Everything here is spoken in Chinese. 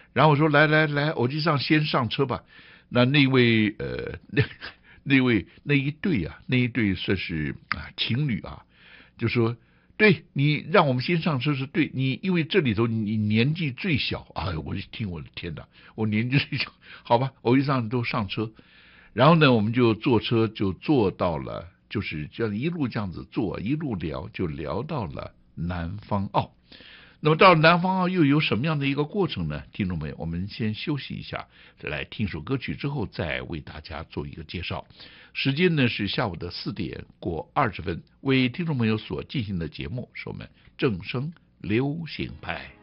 然后我说来来来，我就先上车吧。那位那一对啊，那一对算是情侣啊，就说对你让我们先上车是对你，因为这里头你年纪最小啊。我一听我的天哪，我年纪最小，好吧，我一都上车。然后呢，我们就坐车就坐到了，就是这样一路这样子坐，一路聊，就聊到了南方澳。那么到南方澳又有什么样的一个过程呢？听众朋友，我们先休息一下，再来听首歌曲之后，再为大家做一个介绍。时间呢是下午的4点过20分，为听众朋友所进行的节目是我们正声流行派。